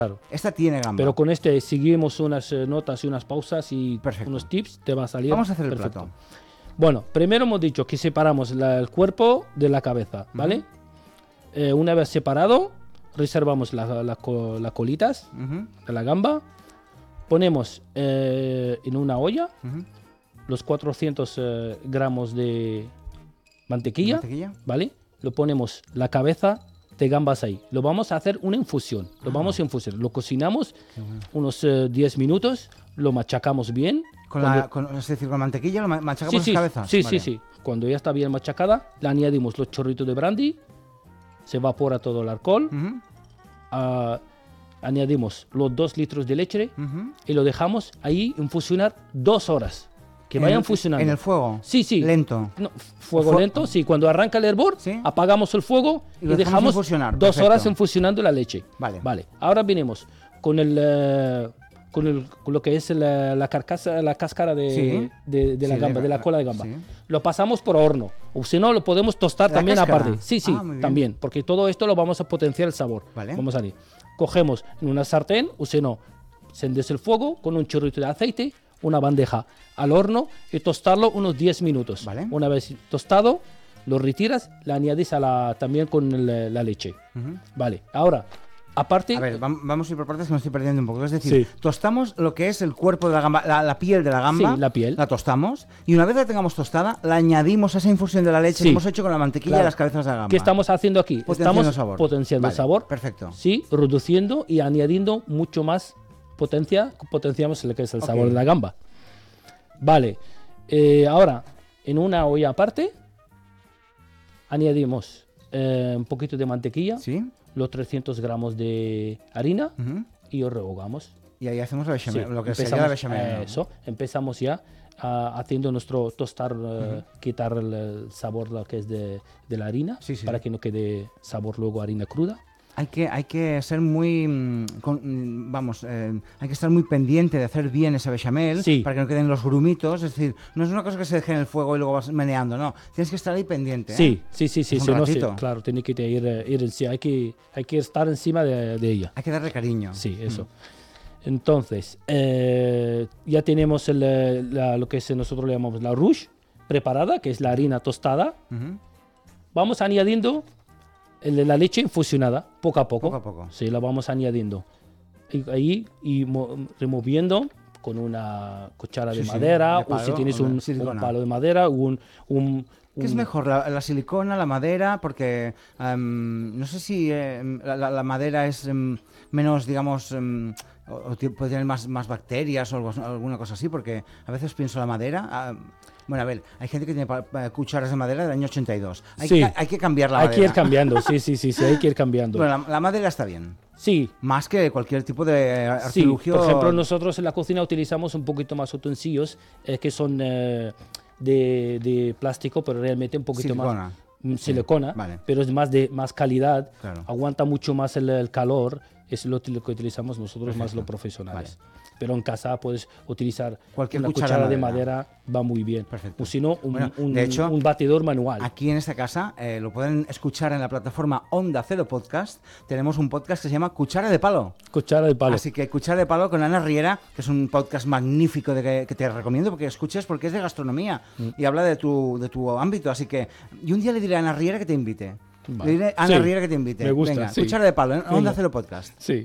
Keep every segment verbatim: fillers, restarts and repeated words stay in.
Claro. Esta tiene gamba. Pero con este seguimos unas eh, notas y unas pausas y Perfecto. unos tips, te va a salir. Vamos a hacer el perfecto. plato. Bueno, primero hemos dicho que separamos la- el cuerpo de la cabeza, ¿vale? Ujú. Eh, una vez separado, reservamos las la, co- las colitas Ujú, de la gamba, ponemos eh, en una olla ujú. los cuatrocientos eh, gramos de mantequilla, ¿Mantequilla? ¿vale? Lo ponemos la cabeza de gambas ahí. Lo vamos a hacer una infusión. Lo Ah. vamos a infusar. Lo cocinamos Qué bueno. unos eh, diez minutos, lo machacamos bien. Con Cuando- la, con, es decir, con mantequilla lo ma- machacamos sí, las sí, cabezas. sí, Vale. sí, sí. Cuando ya está bien machacada, le añadimos los chorritos de brandy, se evapora todo el alcohol, Ujú, ah, añadimos los dos litros de leche ujú. y lo dejamos ahí infusionar dos horas. Que En vayan el- fusionando. En el fuego. Sí, sí. Lento. No, fuego Fu- lento, sí. Cuando arranca el hervor, Sí. apagamos el fuego Y y, lo dejamos dejamos infusionar, dos perfecto. horas infusionando la leche. Vale. Vale. Ahora venimos con el eh, con, el, con lo que es la, la carcasa, la cáscara de, Sí. de, de la Sí, gamba, de- de la cola de gamba. sí. Lo pasamos por horno. O si no, lo podemos tostar ¿La también cáscara? aparte. Sí, sí, Ah, muy bien. también. Porque todo esto lo vamos a potenciar el sabor. Vale. Vamos a ver. Cogemos en una sartén, o si no, enciendes el fuego con un chorrito de aceite, una bandeja al horno y tostarlo unos diez minutos. Vale. Una vez tostado, lo retiras, le añades a la, también con el- la leche. Ujú. Vale, ahora, aparte... A ver, vam- vamos a ir por partes que me estoy perdiendo un poco. Es decir, Sí. tostamos lo que es el cuerpo de la gamba, la, la piel de la gamba. Sí, la piel. La tostamos y una vez la tengamos tostada, la añadimos a esa infusión de la leche Sí. que hemos hecho con la mantequilla Claro. y las cabezas de la gamba. ¿Qué estamos haciendo aquí? Potenciando estamos el sabor. potenciando Vale, el sabor. perfecto. Sí, reduciendo y añadiendo mucho más potencia. Potenciamos lo que es el Ok. sabor de la gamba. Vale. eh, ahora, en una olla aparte, añadimos eh, un poquito de mantequilla, ¿Sí? los trescientos gramos de harina Ujú. y lo rehogamos. Y ahí hacemos la bechamel, Sí, lo que empezamos- sería la bechamel. ¿no? Eso, empezamos ya ah, haciendo nuestro tostar, eh, quitar el, el sabor lo que es de, de la harina, Sí, sí. para que no quede sabor luego a harina cruda. Hay que, hay que ser muy, mm, con- mm, vamos, eh, hay que estar muy pendiente de hacer bien esa bechamel Sí. para que no queden los grumitos. Es decir, no es una cosa que se deje en el fuego y luego vas meneando, no. Tienes que estar ahí pendiente. ¿eh? Sí, sí, sí, sí, Es un si no, sí, ratito. claro, tiene que ir, eh, ir en sí, hay que, hay que estar encima de, de ella. Hay que darle cariño. Sí, eso. Entonces, eh, ya tenemos el, eh, la- lo que es, nosotros le llamamos la rouge preparada, que es la harina tostada. Ujú. Vamos añadiendo el- la leche infusionada, poco a poco. Poco a poco. Sí, la vamos añadiendo. Y, ahí y mo- removiendo con una cuchara Sí, de sí, madera, de o si palo, tienes o de un, un silicona. palo de madera, un... un, ¿Qué es un- mejor, la, la silicona, la madera? Porque em, no sé si em, la, la- la madera es em, menos, digamos, em, o, o ti- puede tener más, más bacterias o algo- alguna cosa así, porque a veces pienso la madera. ah, bueno, a ver, hay gente que tiene pa- pa- cucharas de madera del año ochenta y dos. Hay, Sí. que, hay que cambiar la Hay madera. que ir cambiando, sí, sí, sí, sí, hay que ir cambiando. Bueno, la, la madera está bien. Sí, Más que cualquier tipo de sí, artilugio. por ejemplo, nosotros en la cocina utilizamos un poquito más utensilios eh, que son eh, de, de plástico, pero realmente un poquito Silicona. más mm, silicona, vale. pero es más de más calidad, Claro. aguanta mucho más el, el calor, es lo, lo que utilizamos nosotros más los profesionales. Pero en casa puedes utilizar Cualquier una cuchara cuchara, de de madera. madera, va muy bien. Perfecto. O si no, un, Bueno, un- de hecho, un batidor manual. Aquí en esta casa eh, lo pueden escuchar en la plataforma Onda Cero Podcast. Tenemos un podcast que se llama Cuchara de Palo. Cuchara de palo. Así que Cuchara de Palo con Ana Riera, que es un podcast magnífico de que, que te recomiendo porque escuches porque es de gastronomía Mm. y habla de tu, de tu ámbito. Así que, y un día le diré a Ana Riera que te invite. Vale. Le diré a Ana Sí, Riera que te invite. me gusta, Venga, sí. Cuchara de Palo en Onda Venga. Cero Podcast. Sí.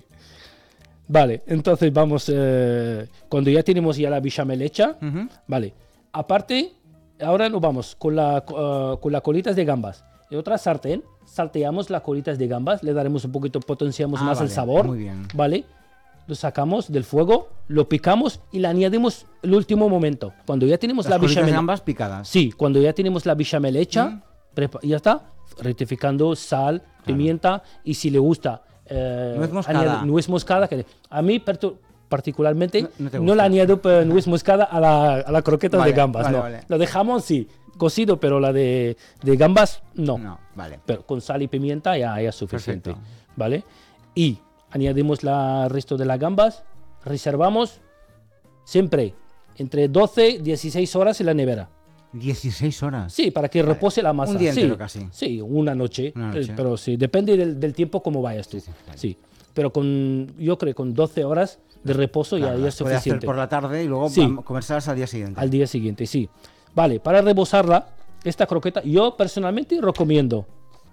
Vale, entonces vamos, eh, cuando ya tenemos ya la bechamel hecha, Ujú. vale. Aparte, ahora nos vamos con la eh, con las colitas de gambas. En otra sartén, salteamos las colitas de gambas, le daremos un poquito, potenciamos Ah, más vale, el sabor. muy bien. Vale. Lo sacamos del fuego, lo picamos y le añadimos el último momento. Cuando ya tenemos Las la colitas de bechamel. gambas picadas. Sí, cuando ya tenemos la bechamel hecha, Mm. prepa- ya está, rectificando sal, pimienta y si le gusta eh, Nuez moscada. añade- nuez moscada, que a mí pertu- particularmente No- no, no te le gusta. añado eh, nuez moscada a la, a la croqueta Vale, de gambas, vale, no. vale. Lo de jamón sí, cocido, pero la de, de gambas no. No, vale. Pero con sal y pimienta ya, ya es suficiente, Perfecto. ¿vale? Y añadimos la- el resto de las gambas, reservamos siempre entre doce y dieciséis horas en la nevera. dieciséis horas. Sí, para que repose la masa. Un día sí, entero casi. Sí, una noche. Una noche. eh, Pero sí, depende del, del tiempo como vayas tú. Sí, sí, vale. Sí. pero con, yo creo con doce horas de reposo Claro, ya, ya las es puede hacer suficiente. por la tarde y luego Sí. vam- comérselas al día siguiente. Al día siguiente, sí. Vale, para rebozarla, esta croqueta, yo personalmente recomiendo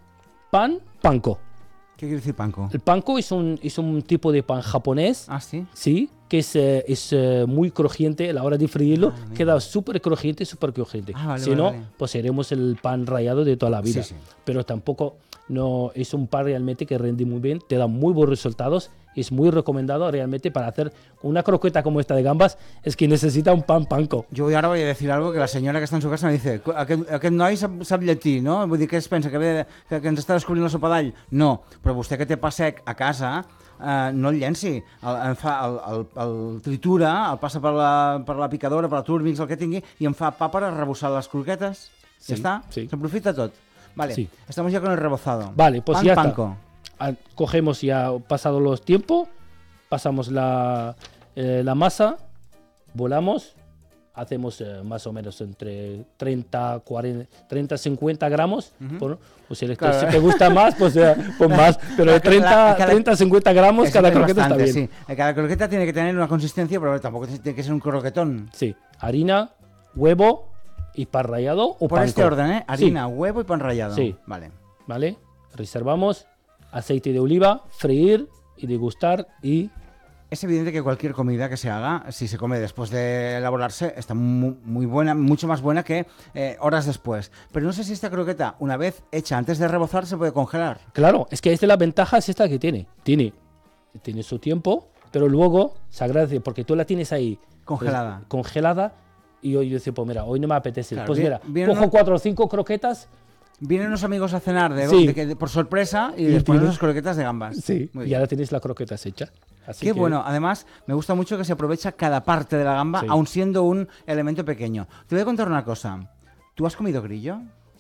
pan panko. ¿Qué quiere decir panko? El panko es un, es un tipo de pan japonés, Ah, sí. sí, que es, eh, es eh, muy crujiente a la hora de freírlo, Ah, mira. queda súper crujiente, súper crujiente. Ah, vale, si vale, no, vale. pues haremos el pan rallado de toda la vida. Sí, sí. Pero tampoco no es un pan realmente que rinde muy bien, te da muy buenos resultados, es muy recomendado realmente para hacer una croqueta como esta de gambas, es que necesita un pan panko. Jo ara voy a decir algo que la senyora que està en su casa me dice aquest, aquest noi sap, sap lletí, no? Vull dir, què es pensa? Que, ve, que, que ens està descobrint la sopa d'all? No, però vostè que té pa sec a casa, eh, no el llenci. El, el, fa, el, el, el tritura, el passa per la, per la picadora, per la Turbix, el que tingui, i em fa pa per arrebossar les croquetes. Sí, Ja està? sí. S'aprofita tot. Vale, Sí. estamos ya con el rebozado. Vale, pues Pan ya panko. está. Ah, Cogemos ya pasado los tiempos, pasamos la, eh, la masa, volamos, hacemos eh, más o menos entre treinta, cuarenta, treinta, cincuenta gramos. por- pues si, Claro. si te gusta más, pues, eh, pues más. Pero La- de treinta, la- cada- treinta, cincuenta gramos Eso cada es croqueta bastante, está bien. sí. Eh, Cada croqueta tiene que tener una consistencia, pero tampoco tiene que ser un croquetón. Sí. Harina, huevo y pan rallado o Por panko. este orden, ¿eh? Sí. Harina, huevo y pan rallado. Sí. Vale. ¿Vale? Reservamos aceite de oliva, freír y degustar y Es evidente que cualquier comida que se haga, si se come después de elaborarse, está muy, muy buena, mucho más buena que eh, horas después. Pero no sé si esta croqueta, una vez hecha antes de rebozar, se puede congelar. claro, es que esta es la ventaja es esta que tiene. Tiene, tiene su tiempo, pero luego se agradece porque tú la tienes ahí Congelada. pues, congelada y hoy yo decía, pues mira, hoy no me apetece. Claro, pues bien- mira, bien cojo uno- cuatro o cinco croquetas. Vienen unos amigos a cenar de, Sí. de que- por sorpresa y, Y les ponen tienes- las croquetas de gambas. Sí, Muy y bien. ahora tienes la croqueta hecha. Así Qué que- bueno. Además, me gusta mucho que se aprovecha cada parte de la gamba, Sí. aun siendo un elemento pequeño. Te voy a contar una cosa. ¿Tú has comido grillo?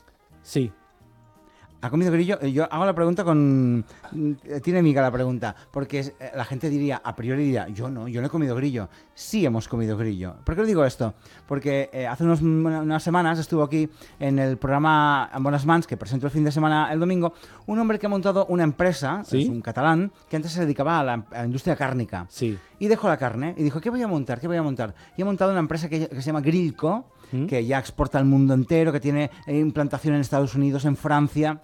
Sí, ¿Ha comido grillo? Eh, Yo hago la pregunta con... eh, Tiene miga la pregunta, porque es- eh, la gente diría, a priori diría, yo no, yo no he comido grillo. Sí hemos comido grillo. ¿Por qué os digo esto? Porque eh, hace unos- unas semanas estuvo aquí en el programa En Bones Mans, que presento el fin de semana el domingo, un hombre que ha montado una empresa, ¿Sí? es un catalán, que antes se dedicaba a la, a la industria cárnica. sí. Y dejó la carne y dijo, ¿qué voy a montar? ¿Qué voy a montar? Y ha montado una empresa que, que se llama Grillco, ¿Mm? que ya exporta al mundo entero, que tiene eh, implantación en Estados Unidos, en Francia,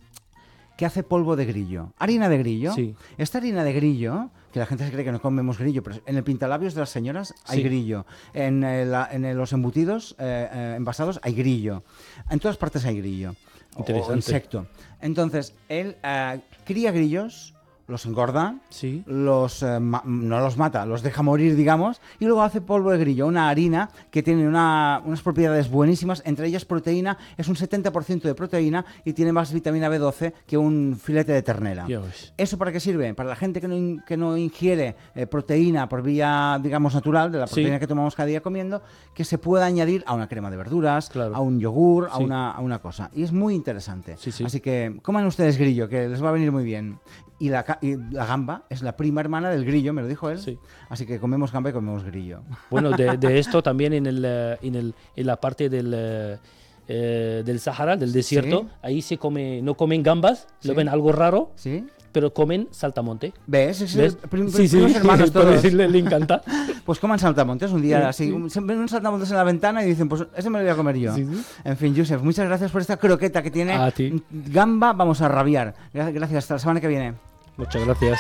que hace polvo de grillo. Harina de grillo. Sí. Esta harina de grillo, que la gente se cree que no comemos grillo, pero en el pintalabios de las señoras hay Sí. grillo. En, eh, la- en eh, los embutidos eh, eh, envasados hay grillo. En todas partes hay grillo. O- O Interesante. insecto. Entonces, él eh, cría grillos, los engorda, Sí. los eh, ma- no los mata, los deja morir, digamos, y luego hace polvo de grillo, una harina que tiene una- unas propiedades buenísimas, entre ellas proteína, es un setenta por ciento de proteína y tiene más vitamina B doce que un filete de ternera. Dios. ¿Eso para qué sirve? Para la gente que no, in- que no ingiere eh, proteína por vía, digamos, natural, de la Sí. proteína que tomamos cada día comiendo, que se pueda añadir a una crema de verduras, Claro. a un yogur, a, Sí. una, a una cosa. Y es muy interesante. Sí, sí. Así que coman ustedes grillo, que les va a venir muy bien. Y la, ca- y la gamba es la prima hermana del grillo, me lo dijo él. Sí. Así que comemos gamba y comemos grillo. Bueno, de, de esto también en, el, eh, en, el, en la parte del, eh, eh, del Sahara, del desierto, Sí. ahí se come, no comen gambas, Sí. lo ven algo raro, ¿Sí? pero comen saltamonte. ¿Ves? Es ¿Ves? el prim- Sí, sí, primos hermanos por todos. decirle, le encanta. Pues coman saltamontes un día Sí, así. sí. Se ven un saltamontes en la ventana y dicen, pues ese me lo voy a comer yo. Sí, sí. En fin, Josep, muchas gracias por esta croqueta que tiene A ti. gamba. Vamos a rabiar. Gra- Gracias, hasta la semana que viene. Muchas gracias.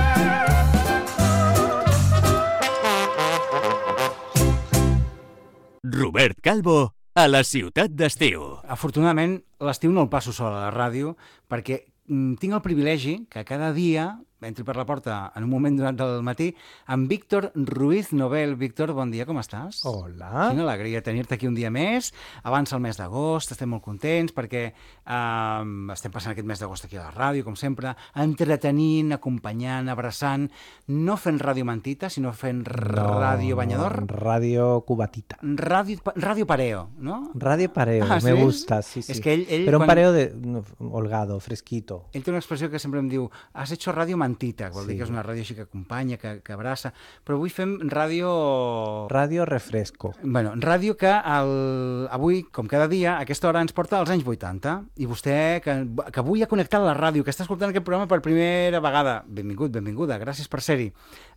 Robert. Robert Calvo, a la ciutat d'estiu. Afortunadament, l'estiu no el passo sol a la ràdio perquè mm, tinc el privilegi que cada dia entri per la porta en un moment durant el matí amb Víctor Ruiz Nobel. Víctor, bon dia, com estàs? Hola. Quina alegria tenir-te aquí un dia més. Avança el mes d'agost, estem molt contents perquè eh, estem passant aquest mes d'agost aquí a la ràdio, com sempre, entretenint, acompanyant, abraçant, no fent ràdio mentita, sinó fent ràdio banyador. Radio cubatita. Ràdio, ràdio pareo, no? Radio pareo, Ah, me ¿sí? gusta, sí, sí. Es que él- él Pero un cuando- pareo de no, holgado, fresquito. Ell té una expressió que sempre em diu, has hecho radio mentita. calentita, vol Sí. dir que és una ràdio així que acompanya, que, que abraça, però avui fem ràdio... Radio refresco. Bueno, ràdio que el, avui, com cada dia, a aquesta hora ens porta als anys vuitanta, i vostè, que, que avui ha connectat a la ràdio, que està escoltant aquest programa per primera vegada, benvingut, benvinguda, gràcies per ser-hi.